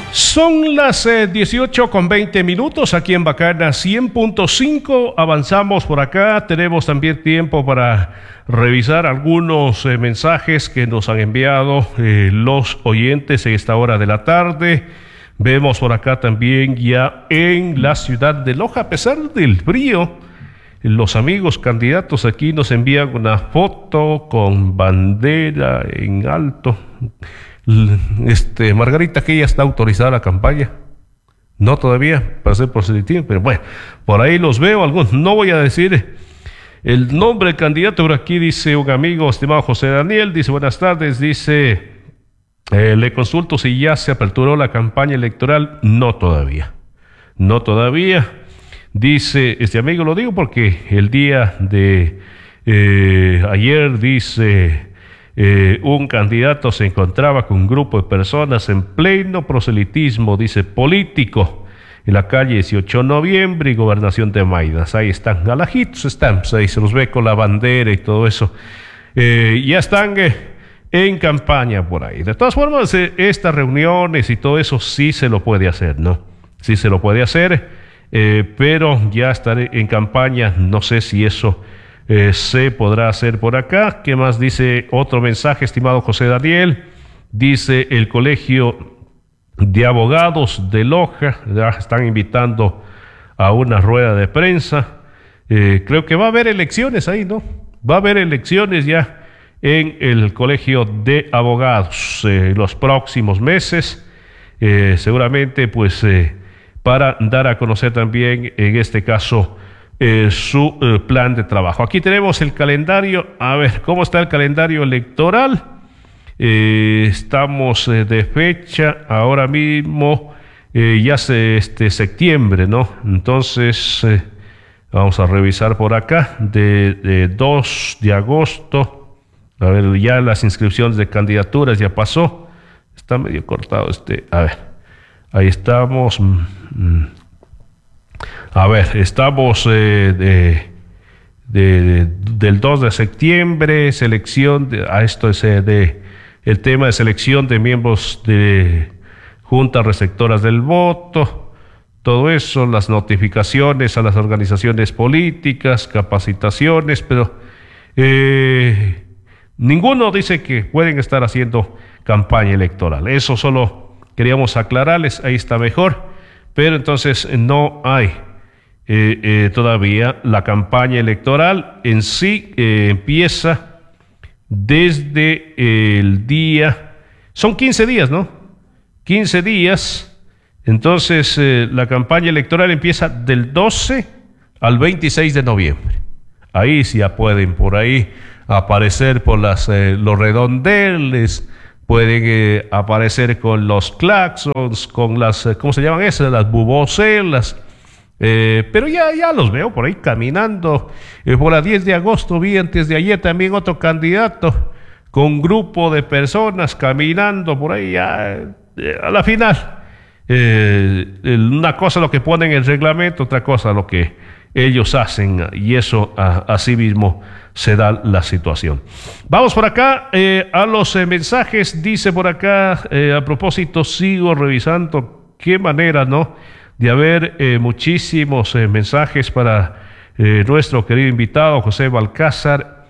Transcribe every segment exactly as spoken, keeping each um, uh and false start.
Son las eh, dieciocho con veinte minutos aquí en Bacana cien punto cinco. Avanzamos por acá. Tenemos también tiempo para revisar algunos eh, mensajes que nos han enviado eh, los oyentes en esta hora de la tarde. Vemos por acá también ya en la ciudad de Loja, a pesar del frío, los amigos candidatos aquí nos envían una foto con bandera en alto. Este, Margarita, que ya está autorizada la campaña. No todavía, para ser positivo, pero bueno, por ahí los veo algunos. No voy a decir el nombre del candidato, pero aquí dice un amigo, estimado José Daniel, dice buenas tardes, dice, eh, le consulto si ya se aperturó la campaña electoral. No todavía, no todavía. Dice este amigo, lo digo porque el día de eh, ayer, dice... Eh, un candidato se encontraba con un grupo de personas en pleno proselitismo, dice, político, en la calle dieciocho de noviembre y Gobernación de Maidas. Ahí están, alajitos están, pues ahí se los ve con la bandera y todo eso. Eh, ya están eh, en campaña por ahí. De todas formas, eh, estas reuniones y todo eso sí se lo puede hacer, ¿no? Sí se lo puede hacer, eh, pero ya estar en campaña, no sé si eso... Eh, se podrá hacer por acá. ¿Qué más dice? Otro mensaje, estimado José Daniel. Dice el Colegio de Abogados de Loja, ya están invitando a una rueda de prensa. Eh, creo que va a haber elecciones ahí, ¿no? Va a haber elecciones ya en el Colegio de Abogados eh, los próximos meses. Eh, seguramente, pues, eh, para dar a conocer también, en este caso, Eh, su eh, plan de trabajo. Aquí tenemos el calendario. A ver, ¿cómo está el calendario electoral? Eh, estamos eh, de fecha ahora mismo, eh, ya se, este, septiembre, ¿no? Entonces, eh, vamos a revisar por acá, de, de dos de agosto. A ver, ya las inscripciones de candidaturas ya pasó. Está medio cortado este. A ver, ahí estamos. Mm, A ver, estamos eh, de, de, de, del dos de septiembre, selección, de, a esto es eh, de, el tema de selección de miembros de juntas receptoras del voto, todo eso, las notificaciones a las organizaciones políticas, capacitaciones, pero eh, ninguno dice que pueden estar haciendo campaña electoral. Eso solo queríamos aclararles, ahí está mejor, pero entonces no hay Eh, eh, todavía la campaña electoral en sí. Eh, empieza desde el día, son quince días, ¿no? quince días, entonces eh, la campaña electoral empieza del doce al veintiséis de noviembre. Ahí sí ya pueden por ahí aparecer por las, eh, los redondeles, pueden eh, aparecer con los claxons, con las, eh, ¿cómo se llaman esas? Las bubocelas. Eh, pero ya, ya los veo por ahí caminando. Eh, por la diez de agosto vi antes de ayer también otro candidato con un grupo de personas caminando por ahí ya, eh, a la final. Eh, una cosa lo que ponen en el reglamento, otra cosa lo que ellos hacen, y eso a, así mismo se da la situación. Vamos por acá eh, a los eh, mensajes. Dice por acá, eh, a propósito, sigo revisando qué manera, ¿no?, de haber eh, muchísimos eh, mensajes para eh, nuestro querido invitado José Balcázar,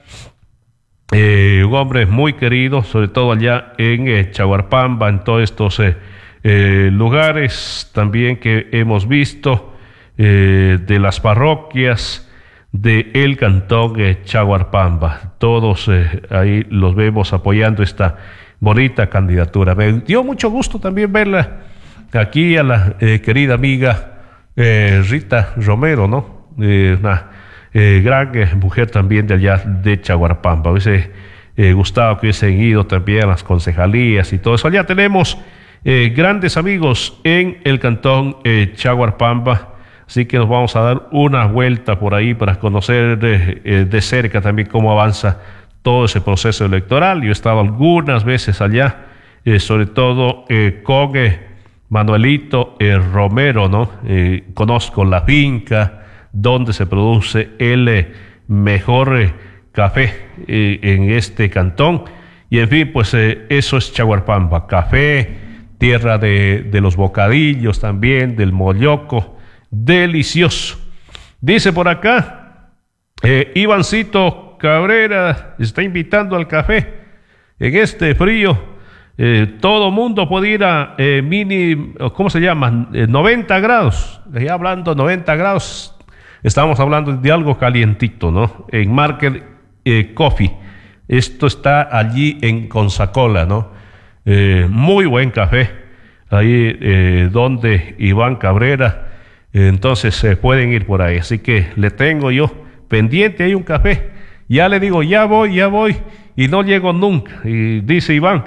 eh, un hombre muy querido, sobre todo allá en eh, Chaguarpamba, en todos estos eh, eh, lugares también que hemos visto, eh, de las parroquias de el cantón eh, Chaguarpamba. Todos eh, ahí los vemos apoyando esta bonita candidatura. Me dio mucho gusto también verla aquí a la eh, querida amiga eh, Rita Romero, ¿no? Eh, una eh, gran eh, mujer también de allá de Chaguarpamba. Hubiese eh, gustado que hubiesen ido también a las concejalías y todo eso. Allá tenemos eh, grandes amigos en el cantón eh, Chaguarpamba, así que nos vamos a dar una vuelta por ahí para conocer de, eh, de cerca también cómo avanza todo ese proceso electoral. Yo he estado algunas veces allá, eh, sobre todo eh, con eh, Manuelito eh, Romero, ¿no? Eh, conozco la finca donde se produce el eh, mejor eh, café eh, en este cantón. Y en fin, pues eh, eso es Chaguarpamba, café, tierra de, de los bocadillos también, del molloco, delicioso. Dice por acá, eh, Ivancito Cabrera está invitando al café en este frío. Eh, todo mundo puede ir a eh, mini, ¿cómo se llama? Eh, noventa grados. Ya hablando noventa grados, estamos hablando de algo calientito, ¿no? En Market eh, Coffee. Esto está allí en Consacola, ¿no? Eh, muy buen café. Ahí eh, donde Iván Cabrera. Entonces se eh, pueden ir por ahí. Así que le tengo yo pendiente ahí un café. Ya le digo, ya voy, ya voy. Y no llego nunca. Y dice Iván,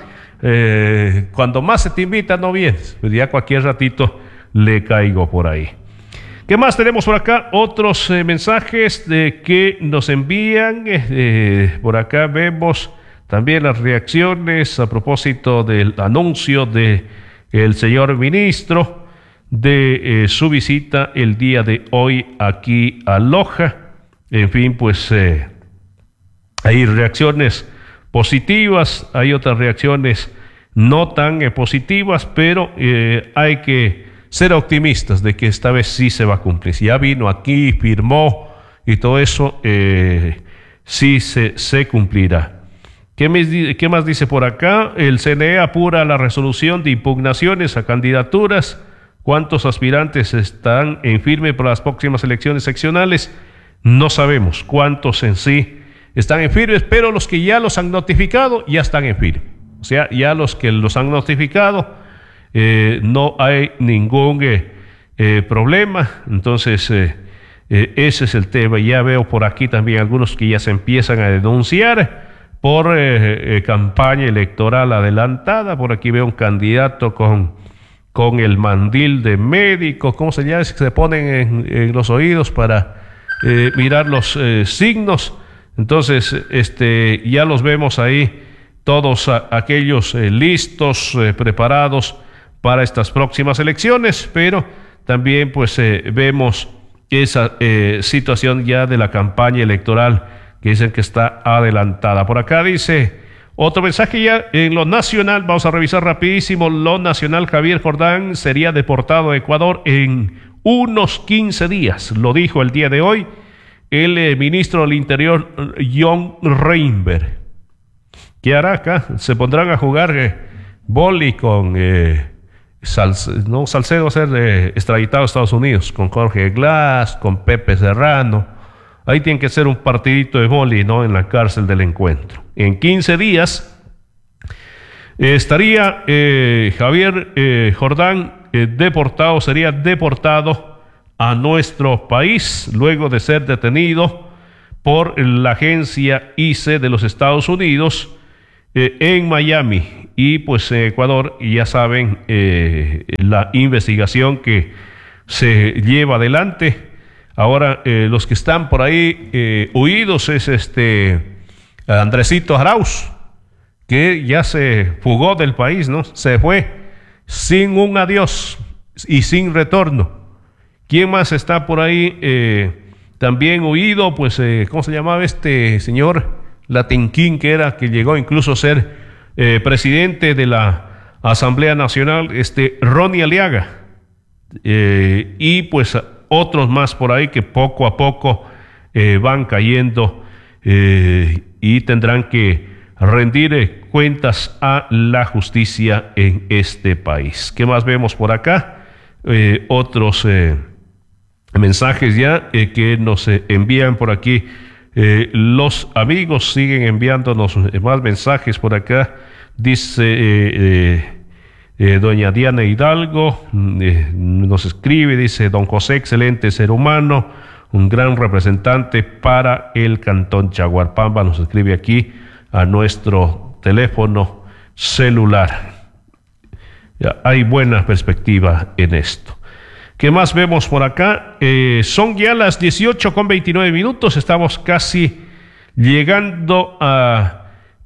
eh, cuando más se te invita no vienes. Pues ya cualquier ratito le caigo por ahí. ¿Qué más tenemos por acá? Otros eh, mensajes de que nos envían. Eh, por acá vemos también las reacciones a propósito del anuncio de el señor ministro de eh, su visita el día de hoy aquí a Loja. En fin, pues eh, hay reacciones positivas, hay otras reacciones no tan eh, positivas, pero eh, hay que ser optimistas de que esta vez sí se va a cumplir. Si ya vino aquí, firmó y todo eso, eh, sí se, se cumplirá. ¿Qué, me, ¿Qué más dice por acá? El C N E apura la resolución de impugnaciones a candidaturas. ¿Cuántos aspirantes están en firme para las próximas elecciones seccionales? No sabemos cuántos en sí están en firmes, pero los que ya los han notificado ya están en firme. O sea, ya los que los han notificado, eh, no hay ningún eh, eh, problema. Entonces, eh, eh, ese es el tema. Ya veo por aquí también algunos que ya se empiezan a denunciar por eh, eh, campaña electoral adelantada. Por aquí veo un candidato con... con el mandil de médico, ¿cómo se llama? Es que se ponen en, en los oídos para eh, mirar los eh, signos. Entonces, este, ya los vemos ahí, todos a, aquellos eh, listos, eh, preparados para estas próximas elecciones, pero también pues eh, vemos esa eh, situación ya de la campaña electoral que dicen que está adelantada. Por acá dice... Otro mensaje ya en lo nacional, vamos a revisar rapidísimo lo nacional. Javier Jordán sería deportado a Ecuador en unos quince días, lo dijo el día de hoy el eh, ministro del Interior, John Reinberg. ¿Qué hará acá? Se pondrán a jugar eh, boli con eh, Salcedo, no, Salcedo va a ser eh, extraditado a Estados Unidos, con Jorge Glass, con Pepe Serrano. Ahí tiene que ser un partidito de boli, ¿no? En la cárcel del Encuentro. En quince días eh, estaría eh, Javier eh, Jordán eh, deportado, sería deportado a nuestro país luego de ser detenido por la agencia I C E de los Estados Unidos eh, en Miami. Y pues en Ecuador, ya saben, eh, la investigación que se lleva adelante. Ahora, eh, los que están por ahí eh, huidos es este Andresito Arauz, que ya se fugó del país, ¿no? Se fue sin un adiós y sin retorno. ¿Quién más está por ahí eh, también huido? Pues, eh, ¿cómo se llamaba este señor? Latinquín, que era, que llegó incluso a ser eh, presidente de la Asamblea Nacional, este Ronnie Aliaga. Eh, y pues otros más por ahí que poco a poco eh, van cayendo eh, y tendrán que rendir eh, cuentas a la justicia en este país. ¿Qué más vemos por acá? Eh, otros eh, mensajes ya eh, que nos eh, envían por aquí. Eh, los amigos siguen enviándonos más mensajes por acá. Dice eh, eh, Eh, doña Diana Hidalgo, eh, nos escribe, dice: don José, excelente ser humano, un gran representante para el Cantón Chaguarpamba. Nos escribe aquí a nuestro teléfono celular. Ya, hay buena perspectiva en esto. ¿Qué más vemos por acá? Eh, son ya las dieciocho con veintinueve minutos, estamos casi llegando a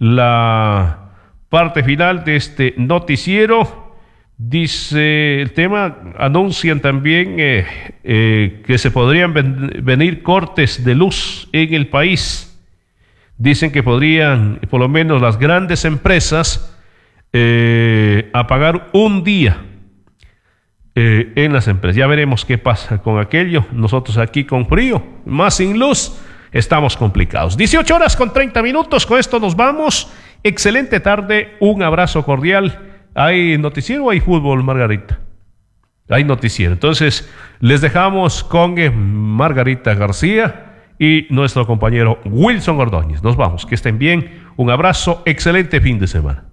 la parte final de este noticiero. Dice el tema, anuncian también eh, eh, que se podrían ven, venir cortes de luz en el país. Dicen que podrían, por lo menos las grandes empresas, eh, apagar un día eh, en las empresas. Ya veremos qué pasa con aquello. Nosotros aquí con frío, más sin luz, estamos complicados. dieciocho horas con treinta minutos, con esto nos vamos. Excelente tarde, un abrazo cordial. ¿Hay noticiero o hay fútbol, Margarita? Hay noticiero. Entonces, les dejamos con eh, Margarita García y nuestro compañero Wilson Ordóñez. Nos vamos, que estén bien. Un abrazo, excelente fin de semana.